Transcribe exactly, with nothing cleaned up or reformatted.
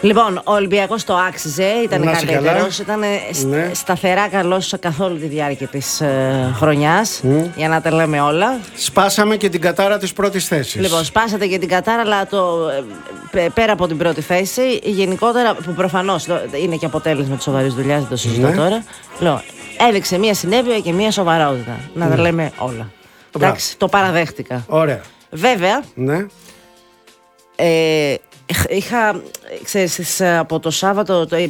Λοιπόν, ο Ολυμπιακός το άξιζε, ήταν καλύτερος, ήταν ναι. σταθερά καλός καθ' όλη τη διάρκεια της ε, χρονιάς, mm. για να τα λέμε όλα. Σπάσαμε και την κατάρα της πρώτης θέσης. Λοιπόν, σπάσατε και την κατάρα, αλλά το, ε, πέρα από την πρώτη θέση, γενικότερα, που προφανώς είναι και αποτέλεσμα της σοβαρής δουλειάς, δεν το συζητώ ναι. τώρα, λέω, έδειξε μία συνέπεια και μία σοβαρότητα, να τα mm. λέμε όλα. Εντάξει, το παραδέχτηκα. Ωραία. Βέβαια, ναι. ε, είχα, ξέρεις, από το Σάββατο, το,